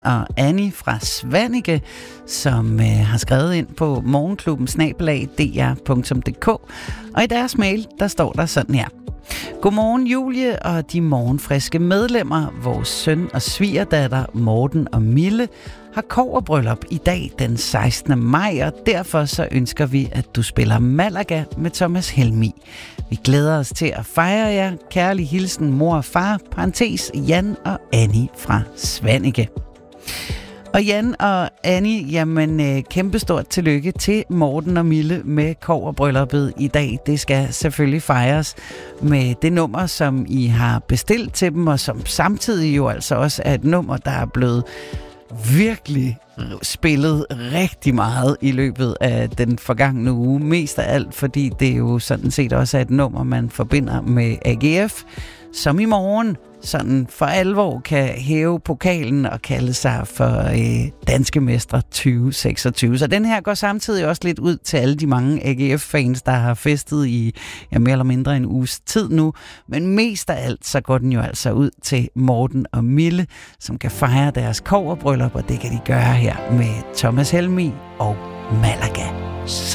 og Annie fra Svanike, som har skrevet ind på morgenklubben@dr.dk. Og i deres mail, der står der sådan her. Godmorgen Julie og de morgenfriske medlemmer. Vores søn og svigerdatter Morten og Mille har kobberbryllup i dag den 16. maj, og derfor så ønsker vi, at du spiller Malaga med Thomas Helmig. Vi glæder os til at fejre jer. Kærlig hilsen mor og far, parentes Jan og Annie fra Svanike. Og Jan og Annie, jamen kæmpestort tillykke til Morten og Mille med kobberbrylluppet i dag. Det skal selvfølgelig fejres med det nummer, som I har bestilt til dem, og som samtidig jo altså også er et nummer, der er blevet virkelig spillet rigtig meget i løbet af den forgangne uge. Mest af alt, fordi det jo sådan set også er et nummer, man forbinder med AGF, som i morgen sådan for alvor kan hæve pokalen og kalde sig for danske mestre 2026. Så den her går samtidig også lidt ud til alle de mange AGF-fans, der har festet i mere eller mindre en uges tid nu. Men mest af alt, så går den jo altså ud til Morten og Mille, som kan fejre deres kobberbryllup, og det kan de gøre her med Thomas Helmig og Malaga.